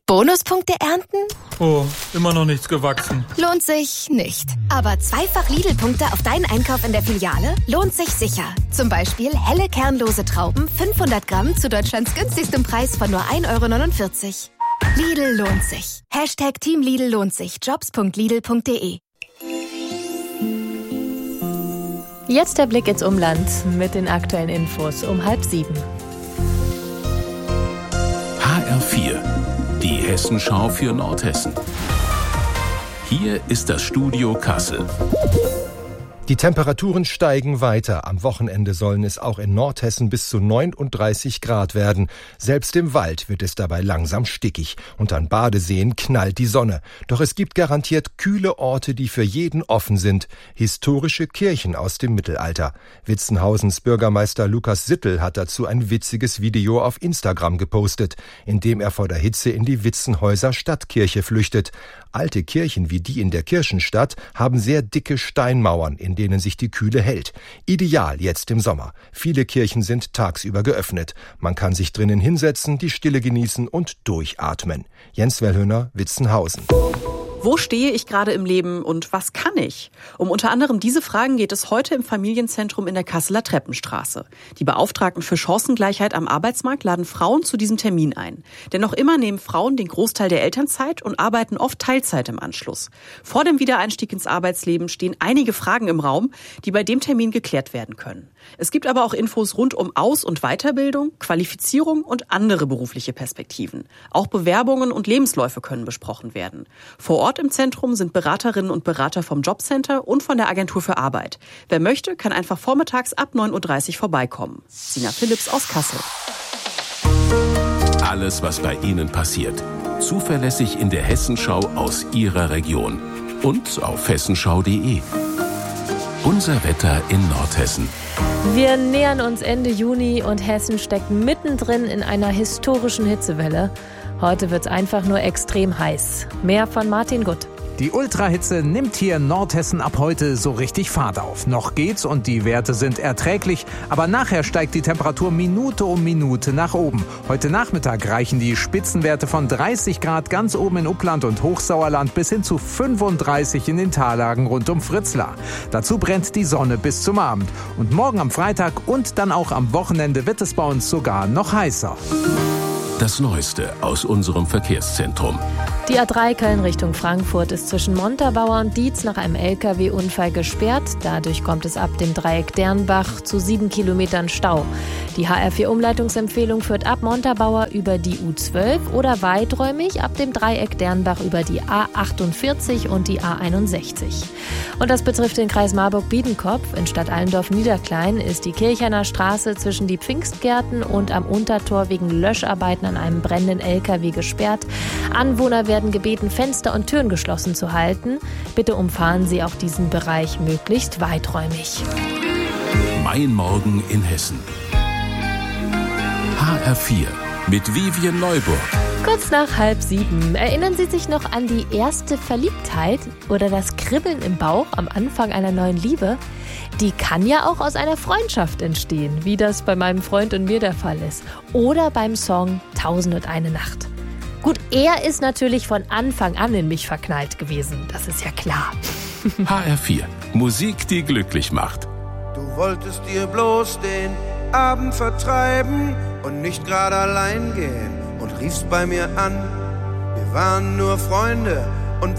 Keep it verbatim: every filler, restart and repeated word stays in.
Bonuspunkte ernten? Oh, immer noch nichts gewachsen. Lohnt sich nicht. Aber zweifach Lidl-Punkte auf deinen Einkauf in der Filiale lohnt sich sicher. Zum Beispiel helle kernlose Trauben, fünfhundert Gramm zu Deutschlands günstigstem Preis von nur ein Euro neunundvierzig. Lidl lohnt sich. Hashtag Team Lidl lohnt sich. Jobs punkt lidl punkt de. Jetzt der Blick ins Umland mit den aktuellen Infos um halb sieben. H R vier, die Hessenschau für Nordhessen. Hier ist das Studio Kassel. Die Temperaturen steigen weiter. Am Wochenende sollen es auch in Nordhessen bis zu neununddreißig Grad werden. Selbst im Wald wird es dabei langsam stickig. Und an Badeseen knallt die Sonne. Doch es gibt garantiert kühle Orte, die für jeden offen sind. Historische Kirchen aus dem Mittelalter. Witzenhausens Bürgermeister Lukas Sittel hat dazu ein witziges Video auf Instagram gepostet, in dem er vor der Hitze in die Witzenhäuser Stadtkirche flüchtet. Alte Kirchen wie die in der Kirchenstadt haben sehr dicke Steinmauern, in denen sich die Kühle hält. Ideal jetzt im Sommer. Viele Kirchen sind tagsüber geöffnet. Man kann sich drinnen hinsetzen, die Stille genießen und durchatmen. Jens Wellhöhner, Witzenhausen. Wo stehe ich gerade im Leben und was kann ich? Um unter anderem diese Fragen geht es heute im Familienzentrum in der Kasseler Treppenstraße. Die Beauftragten für Chancengleichheit am Arbeitsmarkt laden Frauen zu diesem Termin ein. Denn noch immer nehmen Frauen den Großteil der Elternzeit und arbeiten oft Teilzeit im Anschluss. Vor dem Wiedereinstieg ins Arbeitsleben stehen einige Fragen im Raum, die bei dem Termin geklärt werden können. Es gibt aber auch Infos rund um Aus- und Weiterbildung, Qualifizierung und andere berufliche Perspektiven. Auch Bewerbungen und Lebensläufe können besprochen werden. Vor Ort im Zentrum sind Beraterinnen und Berater vom Jobcenter und von der Agentur für Arbeit. Wer möchte, kann einfach vormittags ab neun Uhr dreißig vorbeikommen. Sina Philipps aus Kassel. Alles, was bei Ihnen passiert. Zuverlässig in der Hessenschau aus Ihrer Region. Und auf hessenschau punkt de. Unser Wetter in Nordhessen. Wir nähern uns Ende Juni und Hessen steckt mittendrin in einer historischen Hitzewelle. Heute wird's einfach nur extrem heiß. Mehr von Martin Gutt. Die Ultrahitze nimmt hier in Nordhessen ab heute so richtig Fahrt auf. Noch geht's und die Werte sind erträglich, aber nachher steigt die Temperatur Minute um Minute nach oben. Heute Nachmittag reichen die Spitzenwerte von dreißig Grad ganz oben in Uppland und Hochsauerland bis hin zu fünfunddreißig in den Tallagen rund um Fritzlar. Dazu brennt die Sonne bis zum Abend. Und morgen am Freitag und dann auch am Wochenende wird es bei uns sogar noch heißer. Das Neueste aus unserem Verkehrszentrum. Die A drei Köln Richtung Frankfurt ist zwischen Montabaur und Dietz nach einem L K W-Unfall gesperrt. Dadurch kommt es ab dem Dreieck Dernbach zu sieben Kilometern Stau. Die H R vier Umleitungsempfehlung führt ab Montabaur über die U zwölf oder weiträumig ab dem Dreieck Dernbach über die A achtundvierzig und die A einundsechzig. Und das betrifft den Kreis Marburg-Biedenkopf. In Stadt Allendorf-Niederklein ist die Kirchheimer Straße zwischen die Pfingstgärten und am Untertor wegen Löscharbeiten an einem brennenden L K W gesperrt. Anwohner werden gebeten, Fenster und Türen geschlossen zu halten. Bitte umfahren Sie auch diesen Bereich möglichst weiträumig. Mein Morgen in Hessen. H R vier mit Vivian Neuburg. Kurz nach halb sieben. Erinnern Sie sich noch an die erste Verliebtheit oder das Kribbeln im Bauch am Anfang einer neuen Liebe? Die kann ja auch aus einer Freundschaft entstehen, wie das bei meinem Freund und mir der Fall ist. Oder beim Song Tausend und eine Nacht. Gut, er ist natürlich von Anfang an in mich verknallt gewesen, das ist ja klar. H R vier, Musik, die glücklich macht. Du wolltest dir bloß den Abend vertreiben und nicht gerade allein gehen und riefst bei mir an. Wir waren nur Freunde